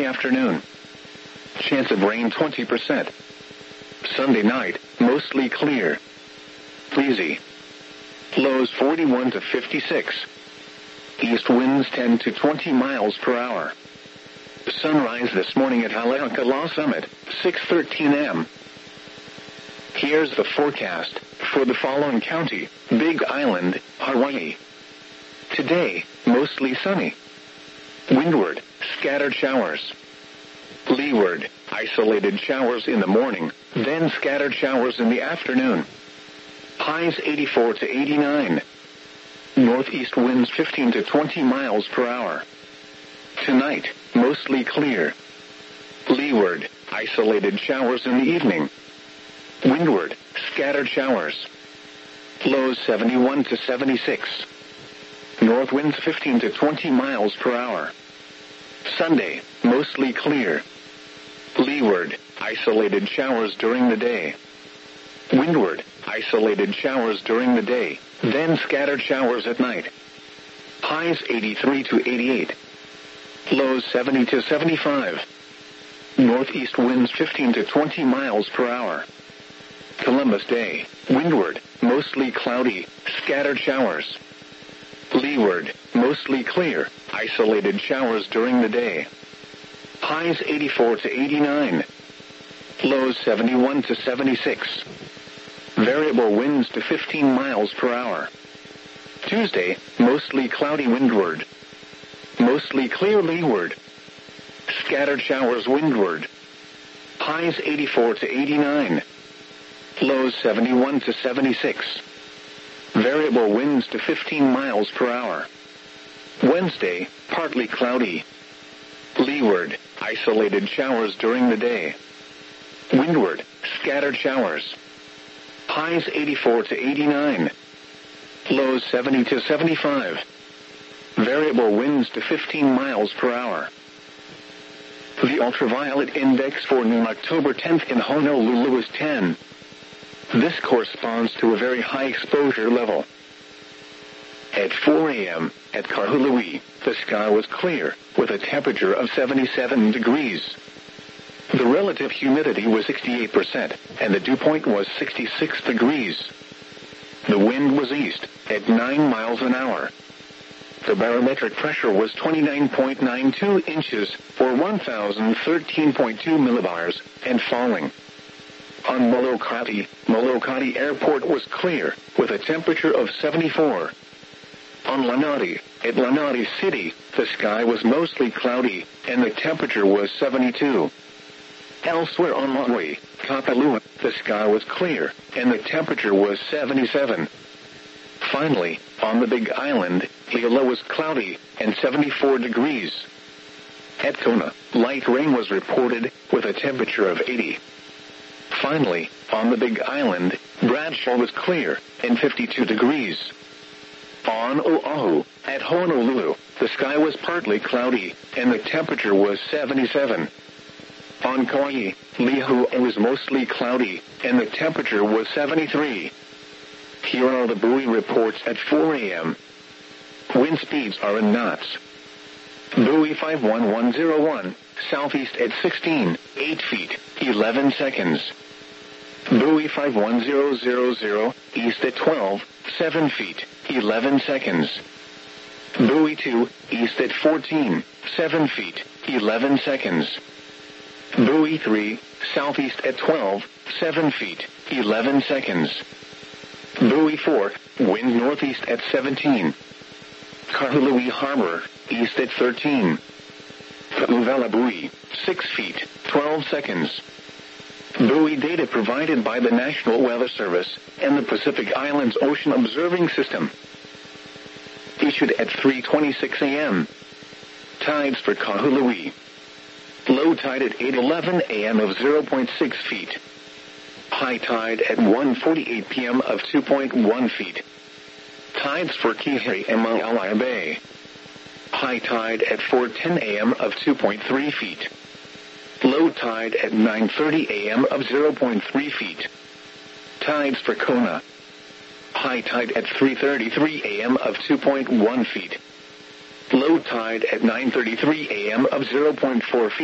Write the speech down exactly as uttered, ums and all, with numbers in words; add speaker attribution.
Speaker 1: the afternoon. Chance of rain twenty percent. Sunday night, mostly clear. Breezy. Lows forty-one to fifty-six. East winds ten to twenty miles per hour. Sunrise this morning at Haleakala Summit, six thirteen a m Here's the forecast for the following county: Big Island, Hawaii. Today, mostly sunny. Windward, scattered showers. Leeward, isolated showers in the morning, then scattered showers in the afternoon. Highs eighty-four to eighty-nine. Northeast winds fifteen to twenty miles per hour. Tonight, mostly clear. Leeward, isolated showers in the evening. Windward, scattered showers. Lows seventy-one to seventy-six. North winds fifteen to twenty miles per hour. Sunday, mostly clear. Leeward, isolated showers during the day. Windward, isolated showers during the day, then scattered showers at night. Highs eighty-three to eighty-eight. Lows seventy to seventy-five. Northeast winds fifteen to twenty miles per hour. Columbus Day, windward, mostly cloudy, scattered showers. Leeward, mostly clear, isolated showers during the day. Highs eighty-four to eighty-nine. Lows seventy-one to seventy-six. Variable winds to fifteen miles per hour. Tuesday, mostly cloudy windward. Mostly clear leeward. Scattered showers windward. Highs eighty-four to eighty-nine. Lows seventy-one to seventy-six. Variable winds to fifteen miles per hour. Wednesday, partly cloudy. Leeward, isolated showers during the day. Windward, scattered showers. Highs eighty-four to eighty-nine. Lows seventy to seventy-five. Variable winds to fifteen miles per hour. The ultraviolet index for noon October tenth in Honolulu is ten. This corresponds to a very high exposure level. At four a m at Kahului, the sky was clear, with a temperature of seventy-seven degrees. The relative humidity was sixty-eight percent, and the dew point was sixty-six degrees. The wind was east, at nine miles an hour. The barometric pressure was twenty-nine point nine two inches, or one thousand thirteen point two millibars, and falling. On Molokai, Molokai Airport was clear, with a temperature of seventy-four. On Lanai, at Lanai City, the sky was mostly cloudy, and the temperature was seventy-two. Elsewhere on Maui, Kapalua, the sky was clear, and the temperature was seventy-seven. Finally, on the Big Island, Hilo was cloudy, and seventy-four degrees. At Kona, light rain was reported, with a temperature of eighty. Finally, on the Big Island, Bradshaw was clear, and fifty-two degrees. On Oahu, at Honolulu, the sky was partly cloudy, and the temperature was seventy-seven. On Kauai, Lihu was mostly cloudy, and the temperature was seventy-three. Here are the buoy reports at four a m Wind speeds are in knots. Buoy five one one zero one, southeast at sixteen, eight feet, eleven seconds. Buoy five one zero zero zero, east at twelve, seven feet, eleven seconds. Buoy two, east at fourteen, seven feet, eleven seconds. Buoy three, southeast at twelve, seven feet, eleven seconds. Buoy four, wind northeast at seventeen. Kahului Harbor, east at thirteen. Pu'uvela Buoy, six feet, twelve seconds. Buoy data provided by the National Weather Service and the Pacific Islands Ocean Observing System. Issued at three twenty-six a m Tides for Kahului. Low tide at eight eleven a m of zero point six feet. High tide at one forty-eight p m of two point one feet. Tides for Kihei and Maalaea Bay. High tide at four ten a m of two point three feet. Low tide at nine thirty a m of zero point three feet. Tides for Kona. High tide at three thirty-three a m of two point one feet. Low tide at nine thirty-three a m of zero point four feet.